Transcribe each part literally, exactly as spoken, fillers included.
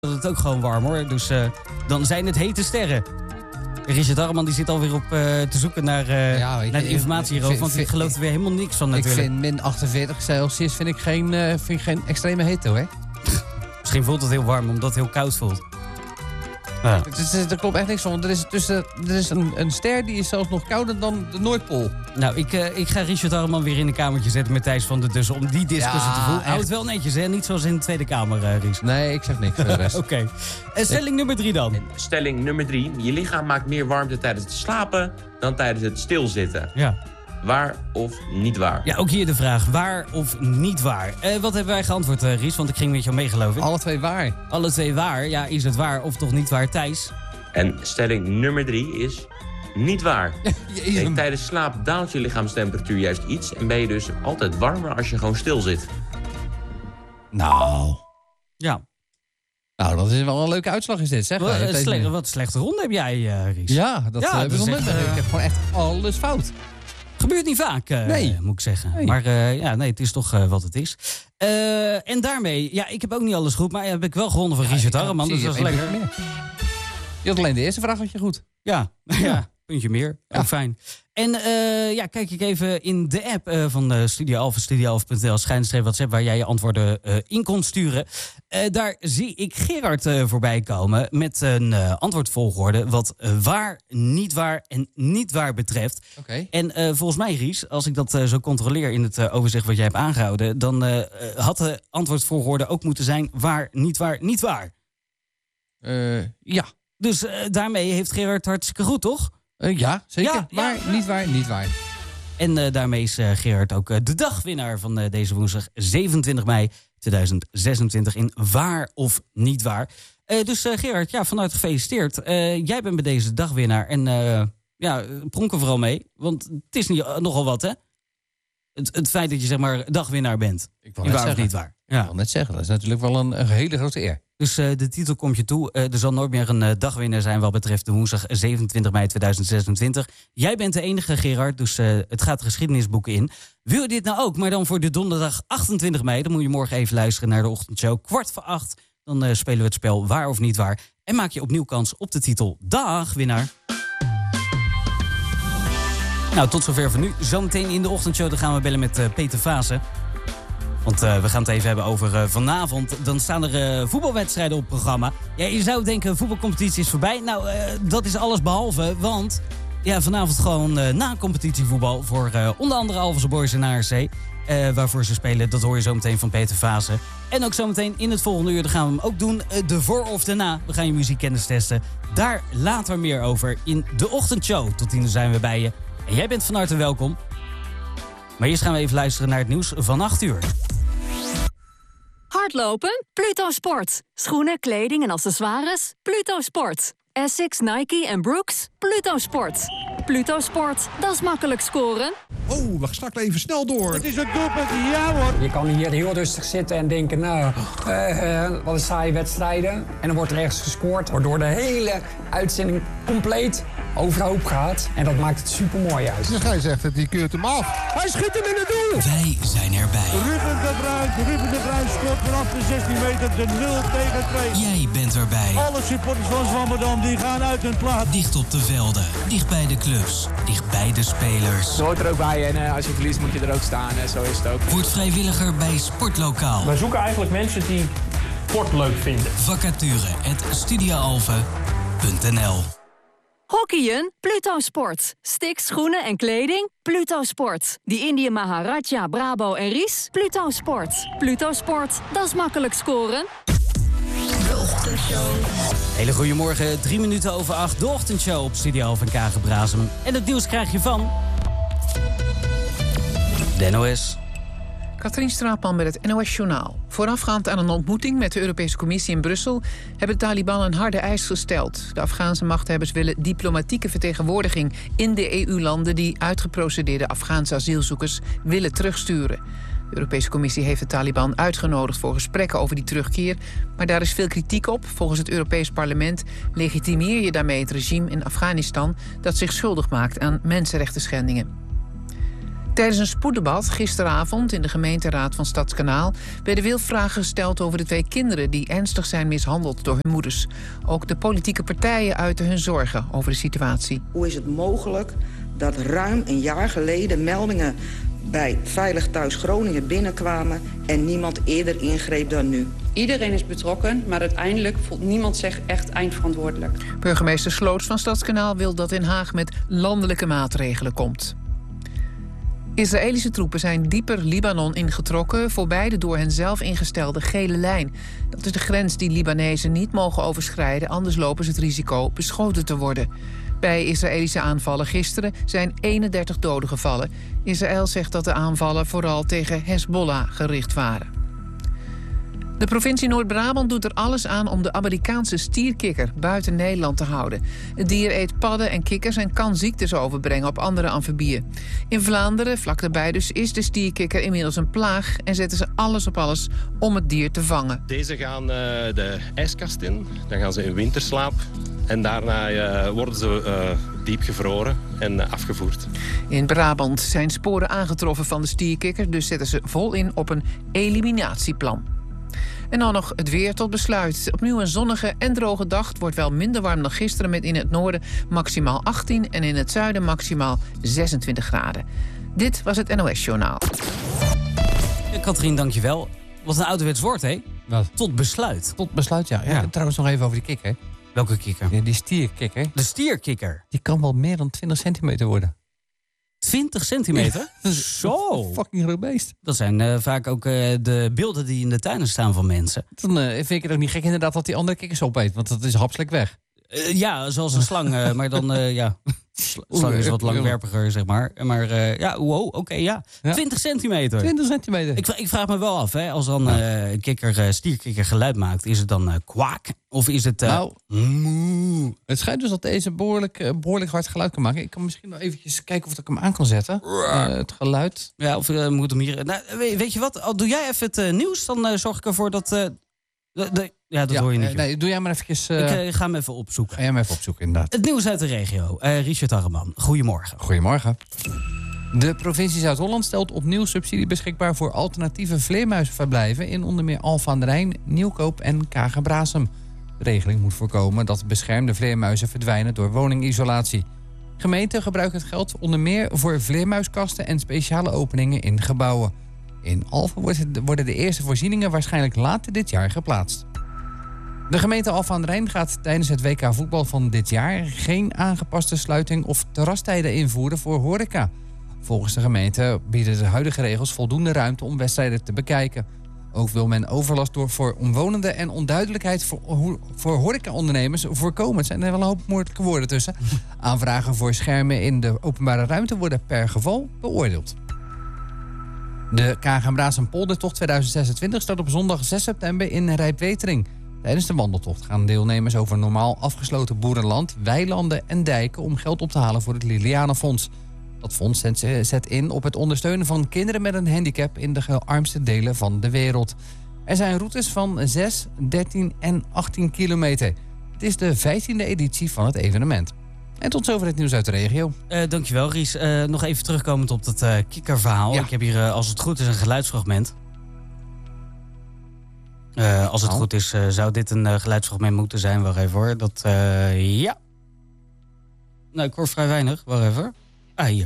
dat het ook gewoon warm hoor. Dus uh, dan zijn het hete sterren. Richard Harreman die zit alweer op uh, te zoeken naar, uh, ja, naar de informatie hierover. Want ik geloof er weer helemaal niks van natuurlijk. Ik vind min achtenveertig Celsius vind ik geen, uh, vind ik geen extreme hitte hoor. Misschien voelt het heel warm omdat het heel koud voelt. Ja. Er klopt echt niks van. Want er is, tussen, er is een, een ster die is zelfs nog kouder dan de Noordpool. Nou, ik, uh, ik ga Richard Harreman weer in een kamertje zetten met Thijs van der Dussen om die discussie ja, te voeren. Houd het wel netjes, hè? Niet zoals in de Tweede Kamer, uh, Ries. Nee, ik zeg niks voor de rest. Oké. Okay. Uh, stelling ik... nummer drie dan. Stelling nummer drie. Je lichaam maakt meer warmte tijdens het slapen dan tijdens het stilzitten. Ja. Waar of niet waar? Ja, ook hier de vraag. Waar of niet waar? Uh, wat hebben wij geantwoord, uh, Ries? Want ik ging met jou mee, geloof ik. Alle twee waar. Alle twee waar. Ja, is het waar of toch niet waar, Thijs? En stelling nummer drie is niet waar. Kijk, tijdens slaap daalt je lichaamstemperatuur juist iets en ben je dus altijd warmer als je gewoon stil zit. Nou. Ja. Nou, dat is wel een leuke uitslag is dit, zeg. Wat, uh, sle- wat slechte ronde heb jij, uh, Ries. Ja, dat ja, heb ik nog net. Uh, ik heb gewoon echt alles fout. Gebeurt niet vaak, uh, nee. moet ik zeggen. Nee. Maar uh, ja, nee, het is toch uh, wat het is. Uh, en daarmee, ja, ik heb ook niet alles goed, maar heb ik wel gewonnen van ja, Richard Harreman. Dus dat is lekker. Je had alleen de eerste vraag had je goed. Ja, ja. ja puntje meer. Ja. Ook fijn. En uh, ja, kijk ik even in de app uh, van uh, Studio Alpha, studio alpha punt n l, schijnstreep WhatsApp, waar jij je antwoorden uh, in kon sturen. Uh, daar zie ik Gerard uh, voorbij komen met een uh, antwoordvolgorde wat uh, waar, niet waar en niet waar betreft. Okay. En uh, volgens mij, Ries, als ik dat uh, zo controleer in het uh, overzicht wat jij hebt aangehouden, dan uh, had de antwoordvolgorde ook moeten zijn waar, niet waar, niet waar. Uh, ja. Dus uh, daarmee heeft Gerard hartstikke goed, toch? Uh, ja, zeker. Ja, waar, ja. niet waar, niet waar. En uh, daarmee is uh, Gerard ook uh, de dagwinnaar van uh, deze woensdag zevenentwintig mei tweeduizend zesentwintig in Waar of Niet Waar. Uh, dus uh, Gerard, ja, van harte gefeliciteerd. Uh, jij bent bij deze dagwinnaar en uh, ja, pronk er vooral mee. Want het is niet, uh, nogal wat, hè? Het, het feit dat je zeg maar dagwinnaar bent. Ik wil net waar zeggen. Of niet waar. Ja. Ik wil net zeggen, dat is natuurlijk wel een, een hele grote eer. Dus uh, de titel komt je toe. Uh, er zal nooit meer een uh, dagwinnaar zijn wat betreft de woensdag zevenentwintig mei tweeduizend zesentwintig. Jij bent de enige, Gerard, dus uh, het gaat de geschiedenisboeken in. Wil je dit nou ook, maar dan voor de donderdag achtentwintig mei... dan moet je morgen even luisteren naar de ochtendshow. Kwart voor acht, dan uh, spelen we het spel Waar of Niet Waar. En maak je opnieuw kans op de titel Dagwinnaar. Nou, tot zover voor nu. Zometeen in de ochtendshow dan gaan we bellen met uh, Peter Vase. Want uh, we gaan het even hebben over uh, vanavond. Dan staan er uh, voetbalwedstrijden op het programma. Ja, je zou denken, voetbalcompetitie is voorbij. Nou, uh, dat is alles behalve, want ja, vanavond gewoon uh, na competitievoetbal voor uh, onder andere Alphense Boys en A R C. Uh, waarvoor ze spelen, dat hoor je zo meteen van Peter Vase. En ook zometeen in het volgende uur, dan gaan we hem ook doen. Uh, de voor of de na. We gaan je muziekkennis testen. Daar later meer over in de ochtendshow. Tot tien zijn we bij je. En jij bent van harte welkom. Maar eerst gaan we even luisteren naar het nieuws van acht uur. Hardlopen? Pluto Sport. Schoenen, kleding en accessoires? Pluto Sport. Essex, Nike en Brooks? Pluto Sport. Pluto Sport, dat is makkelijk scoren. Oh, we gaan even snel door. Het is een doelpunt, ja hoor. Je kan hier heel rustig zitten en denken, nou, uh, uh, wat een saaie wedstrijden. En dan wordt er ergens gescoord, waardoor de hele uitzending compleet overhoop gaat. En dat maakt het supermooi juist. Dus hij zegt het, die keurt hem af. Hij schiet hem in het doel. Wij zijn erbij. Ruben de Bruin, Ruben de Bruin scoort vanaf de zestien meter de nul tegen twee. Jij bent erbij. Alle supporters van Zwammerdam die gaan uit hun plaats. Dicht op de velden, dicht bij de clubs, dicht bij de spelers. Je hoort er ook bij en uh, als je verliest moet je er ook staan. En zo is het ook. Word vrijwilliger bij Sportlokaal. Wij zoeken eigenlijk mensen die sport leuk vinden. Vacature at studio alpha punt n l. Hockeyen? Pluto Sport. Sticks, schoenen en kleding? Pluto Sport. Die Indië Maharaja, Brabo en Ries? Pluto Sport. Pluto Sport, dat is makkelijk scoren. De ochtendshow. Hele goede morgen, drie minuten over acht. De ochtendshow op Studio Alpha en Kagenbrasem. En het nieuws krijg je van de N O S. Katrien Straatman met het N O S-journaal. Voorafgaand aan een ontmoeting met de Europese Commissie in Brussel hebben de Taliban een harde eis gesteld. De Afghaanse machthebbers willen diplomatieke vertegenwoordiging in de E U-landen die uitgeprocedeerde Afghaanse asielzoekers willen terugsturen. De Europese Commissie heeft de Taliban uitgenodigd voor gesprekken over die terugkeer, maar daar is veel kritiek op. Volgens het Europees Parlement legitimeer je daarmee het regime in Afghanistan dat zich schuldig maakt aan mensenrechtenschendingen. Tijdens een spoeddebat gisteravond in de gemeenteraad van Stadskanaal werden veel vragen gesteld over de twee kinderen die ernstig zijn mishandeld door hun moeders. Ook de politieke partijen uiten hun zorgen over de situatie. Hoe is het mogelijk dat ruim een jaar geleden meldingen bij Veilig Thuis Groningen binnenkwamen en niemand eerder ingreep dan nu? Iedereen is betrokken, maar uiteindelijk voelt niemand zich echt eindverantwoordelijk. Burgemeester Sloots van Stadskanaal wil dat Den Haag met landelijke maatregelen komt. Israëlische troepen zijn dieper Libanon ingetrokken voorbij de door hen zelf ingestelde gele lijn. Dat is de grens die Libanezen niet mogen overschrijden, anders lopen ze het risico beschoten te worden. Bij Israëlische aanvallen gisteren zijn eenendertig doden gevallen. Israël zegt dat de aanvallen vooral tegen Hezbollah gericht waren. De provincie Noord-Brabant doet er alles aan om de Amerikaanse stierkikker buiten Nederland te houden. Het dier eet padden en kikkers en kan ziektes overbrengen op andere amfibieën. In Vlaanderen, vlak daarbij dus, is de stierkikker inmiddels een plaag en zetten ze alles op alles om het dier te vangen. Deze gaan uh, de ijskast in, dan gaan ze in winterslaap en daarna uh, worden ze uh, diep gevroren en uh, afgevoerd. In Brabant zijn sporen aangetroffen van de stierkikker, dus zetten ze vol in op een eliminatieplan. En dan nog het weer tot besluit. Opnieuw een zonnige en droge dag. Het wordt wel minder warm dan gisteren met in het noorden maximaal achttien... en in het zuiden maximaal zesentwintig graden. Dit was het N O S-journaal. Ja, Katrien, dankjewel. Wat een ouderwets woord, hè? Wat? Tot besluit. Tot besluit, ja. ja. Ja. Trouwens nog even over die kikker. Welke kikker? Ja, die stierkikker. De stierkikker. Die kan wel meer dan twintig centimeter worden. twintig centimeter? Ja. Zo. Fucking groot beest. Dat zijn uh, vaak ook uh, de beelden die in de tuinen staan van mensen. Dan uh, vind ik het ook niet gek inderdaad dat die andere kikkers opeet. Want dat is hapselijk weg. Uh, ja, zoals een slang. Uh, maar dan, uh, ja... Slang is wat langwerpiger, zeg maar. Maar uh, ja, wow, oké, okay, ja. ja. twintig centimeter. twintig centimeter. Ik, ik vraag me wel af, hè, als dan uh, kikker, uh, stierkikker geluid maakt, is het dan uh, kwaak? Of is het... Uh, nou, mm, het schijnt dus dat deze behoorlijk, uh, behoorlijk hard geluid kan maken. Ik kan misschien nog eventjes kijken of ik hem aan kan zetten. Uh, het geluid. Ja, of uh, moet hem hier... Nou, weet, weet je wat, al doe jij even het uh, nieuws, dan uh, zorg ik ervoor dat... Uh, de, de, ja, dat ja, hoor je niet. Uh, nee, doe jij maar eventjes... Uh, ik uh, ga hem even opzoeken. Ga jij hem even opzoeken, inderdaad. Het nieuws uit de regio. Uh, Richard Harreman, goedemorgen. Goedemorgen. De provincie Zuid-Holland stelt opnieuw subsidie beschikbaar voor alternatieve vleermuizenverblijven in onder meer Alphen aan den Rijn, Nieuwkoop en Kagen-Brasem. De regeling moet voorkomen dat beschermde vleermuizen verdwijnen door woningisolatie. Gemeenten gebruiken het geld onder meer voor vleermuiskasten en speciale openingen in gebouwen. In Alphen worden de eerste voorzieningen waarschijnlijk later dit jaar geplaatst. De gemeente Alphen aan den Rijn gaat tijdens het W K voetbal van dit jaar geen aangepaste sluiting of terrastijden invoeren voor horeca. Volgens de gemeente bieden de huidige regels voldoende ruimte om wedstrijden te bekijken. Ook wil men overlast door voor omwonenden en onduidelijkheid voor, voor horecaondernemers voorkomen. Het zijn er wel een hoop moeilijke woorden tussen. Aanvragen voor schermen in de openbare ruimte worden per geval beoordeeld. De Kagen-Brasem-Poldertocht tweeduizend zesentwintig start op zondag zes september in Rijpwetering. Tijdens de wandeltocht gaan deelnemers over normaal afgesloten boerenland, weilanden en dijken om geld op te halen voor het Lilianenfonds. Dat fonds zet in op het ondersteunen van kinderen met een handicap in de gearmste delen van de wereld. Er zijn routes van zes, dertien en achttien kilometer. Het is de vijftiende editie van het evenement. En tot zover het nieuws uit de regio. Uh, dankjewel, Ries. Uh, nog even terugkomend op dat uh, kikkerverhaal. Ja. Ik heb hier, uh, als het goed is, een geluidsfragment. Uh, als het oh. goed is, uh, zou dit een uh, geluidsfragment moeten zijn. Wacht even hoor. Dat, uh, ja. Nou, ik hoor vrij weinig. Wacht even. Ah, hier.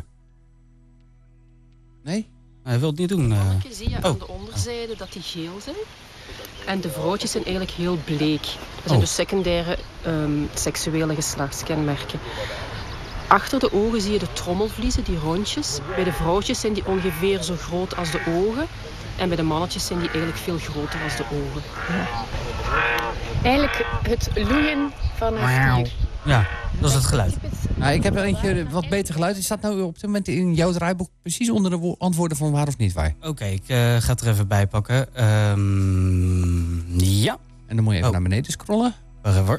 Nee? Hij wil het niet doen. Uh... zie je oh. aan de onderzijde dat die geel zijn. En de vrouwtjes zijn eigenlijk heel bleek. Dat zijn oh. dus secundaire um, seksuele geslachtskenmerken. Achter de ogen zie je de trommelvliezen, die rondjes. Bij de vrouwtjes zijn die ongeveer zo groot als de ogen. En bij de mannetjes zijn die eigenlijk veel groter als de ogen. Ja. Eigenlijk het loeien van een stier. Ja, dat is het geluid. Nou, ik heb wel eentje wat beter geluid. Is dat nou op dit moment in jouw draaiboek precies onder de wo- antwoorden van waar of niet waar? Oké, okay, ik uh, ga het er even bij pakken. Um, ja. En dan moet je even oh. naar beneden scrollen. Wacht even.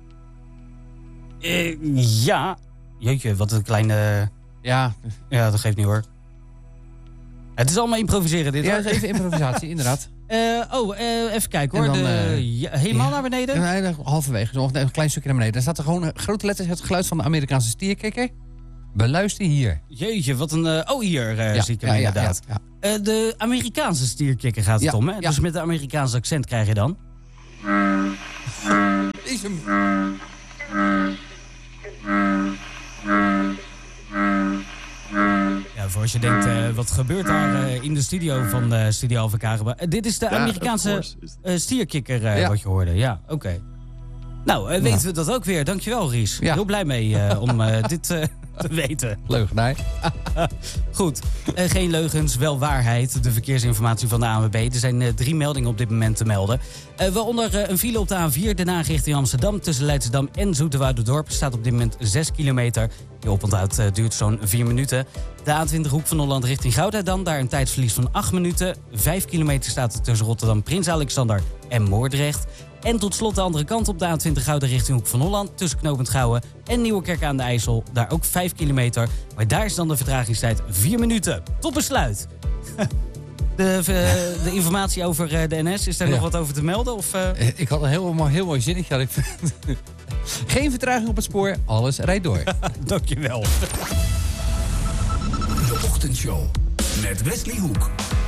Uh, ja. Jeetje, wat een kleine... Ja. Ja, dat geeft niet hoor. Het is allemaal improviseren dit. Ja, hoor. het is even improvisatie, inderdaad. Uh, oh, uh, even kijken hoor. Dan, uh, de, ja, helemaal ja, naar beneden? Nee, halverwege. Of een klein stukje naar beneden. Daar staat er gewoon grote letters het geluid van de Amerikaanse stierkikker. Beluister hier. Jeetje, wat een... Uh, oh, hier uh, ja, zie ik hem ja, inderdaad. Ja, ja, ja. Uh, de Amerikaanse stierkikker gaat het ja, om, hè? Ja. Dus met de Amerikaanse accent krijg je dan... Is hem... Ja, voor als je denkt, uh, wat gebeurt daar uh, in de studio van uh, Studio Alphen Kagerba? Uh, dit is de Amerikaanse uh, stierkikker uh, ja. wat je hoorde. Ja, oké. Okay. Nou, uh, weten ja. we dat ook weer. Dankjewel, Ries. Ja. Heel blij mee uh, om uh, dit uh, te weten. Leugenij. Goed. Uh, geen leugens, wel waarheid. De verkeersinformatie van de A N W B. Er zijn uh, drie meldingen op dit moment te melden. Uh, waaronder uh, een file op de A vier, Den Haag richting Amsterdam. Tussen Leidschendam en Zoeterwouderdorp staat op dit moment zes kilometer. Je oponthoud uh, duurt zo'n vier minuten. De A twintig Hoek van Holland richting Gouda dan. Daar een tijdsverlies van acht minuten. Vijf kilometer staat er tussen Rotterdam, Prins Alexander en Moordrecht. En tot slot de andere kant op de A twintig Gouda richting Hoek van Holland. Tussen Knopend Gouwen en Nieuwekerk aan de IJssel. Daar ook vijf kilometer. Maar daar is dan de vertragingstijd vier minuten. Tot besluit. De, uh, de informatie over uh, de N S, is daar ja. nog wat over te melden? Of, uh... Ik had een heel mooi, heel mooi zinnetje. Ik... Geen vertraging op het spoor, alles rijdt door. Dankjewel. De Ochtendshow met Wesley Hoek.